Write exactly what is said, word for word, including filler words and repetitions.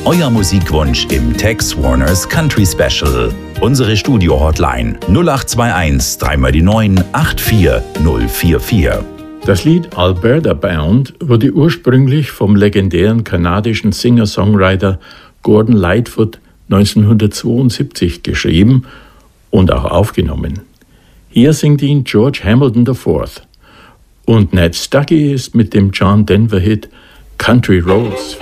Euer Musikwunsch im Tex Warners Country Special. Unsere Studio-Hotline null acht zwei eins drei mal die neun acht vier null vier vier. Das Lied Alberta Bound wurde ursprünglich vom legendären kanadischen Singer-Songwriter Gordon Lightfoot neunzehnhundertzweiundsiebzig geschrieben und auch aufgenommen. Hier singt ihn George Hamilton der Vierte. Und Ned Stuckey ist mit dem John Denver-Hit Country Roads